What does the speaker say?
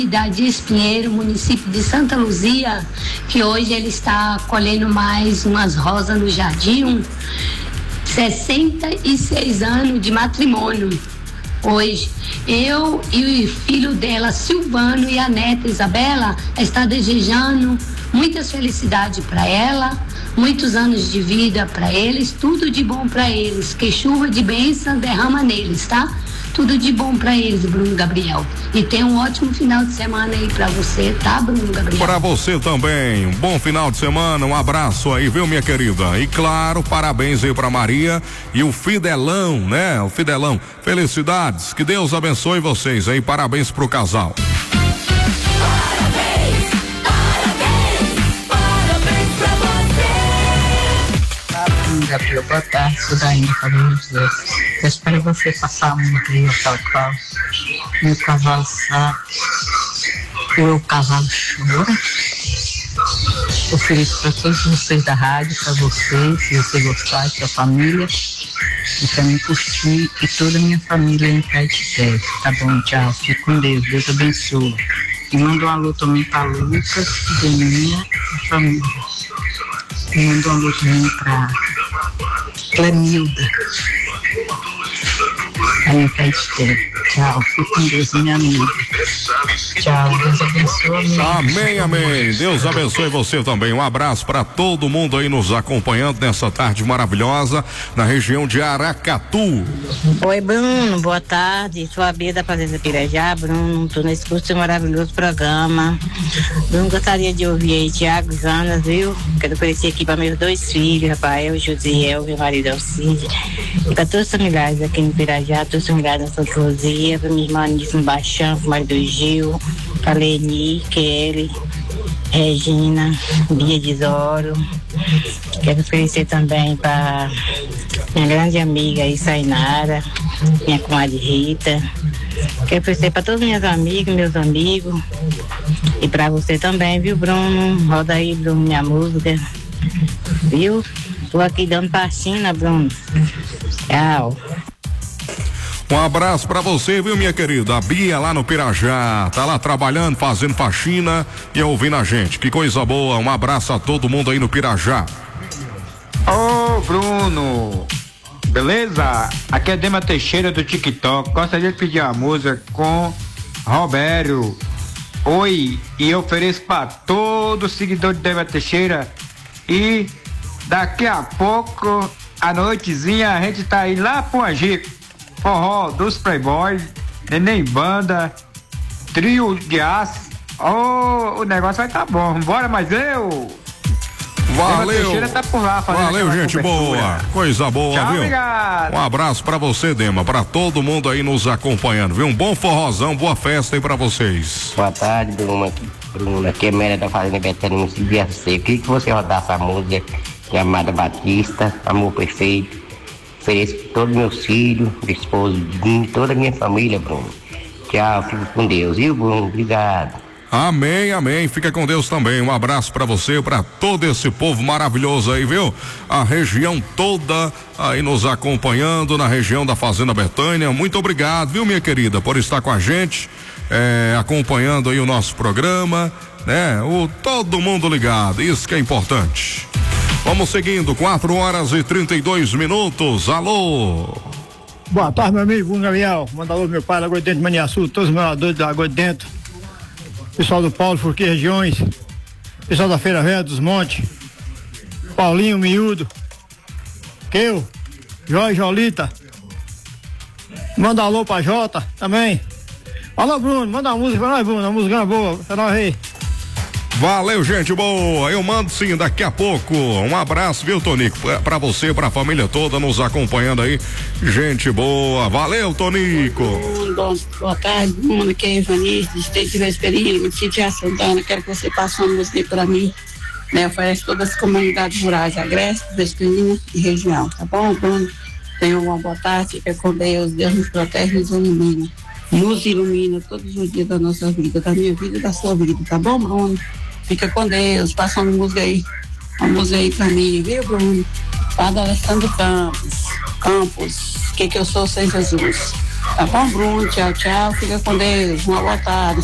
de Espinheiro, município de Santa Luzia, que hoje ele está colhendo mais umas rosas no jardim. 66 anos de matrimônio. Hoje, eu e o filho dela, Silvano, e a neta Isabela, está desejando muitas felicidades para ela, muitos anos de vida para eles, tudo de bom para eles, que chuva de bênção derrama neles, tá? Tudo de bom para eles, Bruno Gabriel. E tem um ótimo final de semana aí para você, tá, Bruno Gabriel? Para você também, um bom final de semana, um abraço aí, viu, minha querida? E claro, parabéns aí para Maria e o Fidelão, né? O Fidelão, felicidades, que Deus abençoe vocês aí, parabéns pro casal. Gabriel, boa tarde, sou da Índia, família de Deus. Eu espero você passar um dia tal qual. Meu cavalo sabe, o meu cavalo chora. Ofereço para todos vocês da rádio, para vocês, se você gostar, sua família, e para mim curtir e toda a minha família em Caetité. Tá bom, tchau, fique com Deus, Deus abençoe. E manda um alô também para Lucas, de minha família. E manda um alô também para Clemilda. Aí, Caetité. Tchau, fique com Deus, minha amiga. Tchau, Deus abençoe. Amém, amém. Deus abençoe você também. Um abraço para todo mundo aí nos acompanhando nessa tarde maravilhosa na região de Aracatu. Oi, Bruno, boa tarde. Sou a Bia da Fazenda Pirajá. Bruno, tô nesse curso maravilhoso programa. Bruno, gostaria de ouvir aí Tiago Zanas, viu? Quero oferecer aqui para meus 2 filhos, Rafael e Josiel, meu marido Alcide. E para todos os familiares aqui no Pirajá, todos os familiares da Santa Luzia, para minha irmã Nisso Baixão, para o marido Gil, para Leni, Kelly, Regina, Bia de Zoro. Quero oferecer também para minha grande amiga Isainara, minha comadre Rita. Quero oferecer para todas minhas amigas, meus amigos. E para você também, viu, Bruno? Roda aí, Bruno, minha música. Viu? Tô aqui dando faxina, Bruno. Tchau. Um abraço pra você, viu, minha querida? A Bia lá no Pirajá, tá lá trabalhando, fazendo faxina e ouvindo a gente. Que coisa boa, um abraço a todo mundo aí no Pirajá. Ô, Bruno, beleza? Aqui é Dema Teixeira do TikTok. Gostaria de pedir uma música com Robério. Oi, e eu ofereço pra todo seguidor de Dema Teixeira. E daqui a pouco, à noitezinha, a gente tá aí lá pro Angico. Forró dos Playboys, Neném Banda, Trio de Aço. O negócio vai tá bom. Bora, mas eu. Valeu. Tá por lá valeu, gente boa. Coisa boa, tchau, viu? Obrigado. Um abraço pra você, Dema, pra todo mundo aí nos acompanhando, viu? Um bom forrozão, boa festa aí pra vocês. Boa tarde, Bruno. Aqui é Méria da Fazenda Betânia, município de RC. Queria que você rodasse a música de Amada Batista, Amor Perfeito. Ofereço para todos meus filhos, meu esposo, toda a minha família, Bruno. Tchau, fico com Deus, viu, Bruno? Obrigado. Amém, amém. Fica com Deus também. Um abraço para você, para todo esse povo maravilhoso aí, viu? A região toda aí nos acompanhando na região da Fazenda Betânia. Muito obrigado, viu, minha querida, por estar com a gente, acompanhando aí o nosso programa, né? Todo mundo ligado, isso que é importante. Vamos seguindo, 4h32. Alô. Boa tarde, meu amigo Bruno Gabriel. Manda alô meu pai da Água de Dentro de Maniaçu, todos os moradores da Água de Dentro. Pessoal do Paulo Furqui Regiões. Pessoal da Feira Velha dos Montes. Paulinho Miúdo. Keu. Jorge Jolita. Manda alô pra Jota também. Alô, Bruno, manda uma música pra nós, Bruno. Uma música boa pra nós aí. Valeu, gente boa. Eu mando sim daqui a pouco. Um abraço, viu, Tonico? Pra você, pra família toda nos acompanhando aí. Gente boa. Valeu, Tonico. Boa tarde, mundo. Aqui é Ivani, distrito de Vesperinha, município de Santana. Quero que você passe uma música aí pra mim. Né, oferece todas as comunidades rurais, Agreste, Vesperinha e região. Tá bom, Bruno? Tenha uma boa tarde. Fica com Deus. Deus nos protege e nos ilumina. Nos ilumina todos os dias da nossa vida, da minha vida e da sua vida. Tá bom, Bruno? Fica com Deus, passa uma música aí pra mim, viu, Bruno? Padre Alessandro Campos, que eu sou sem Jesus. Tá bom, Bruno? Tchau, tchau, fica com Deus, uma boa tarde.